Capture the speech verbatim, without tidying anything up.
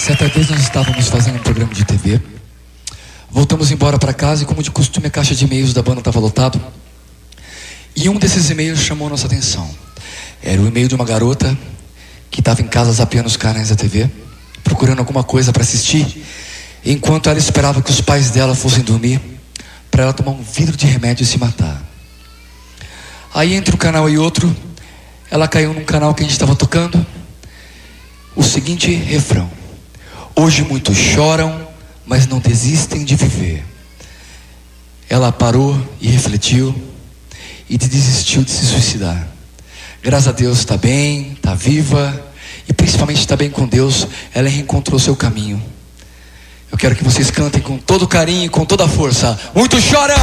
Certa vez nós estávamos fazendo um programa de T V. Voltamos embora para casa e, como de costume, a caixa de e-mails da banda estava lotada. E um desses e-mails chamou nossa atenção. Era o e-mail de uma garota que estava em casa zapeando os canais da T V, procurando alguma coisa para assistir, enquanto ela esperava que os pais dela fossem dormir, para ela tomar um vidro de remédio e se matar. Aí, entre um canal e outro, ela caiu num canal que a gente estava tocando o seguinte refrão: hoje muitos choram, mas não desistem de viver. Ela parou e refletiu e desistiu de se suicidar. Graças a Deus está bem, está viva e principalmente está bem com Deus. Ela reencontrou seu caminho. Eu quero que vocês cantem com todo carinho e com toda a força. Muitos choram!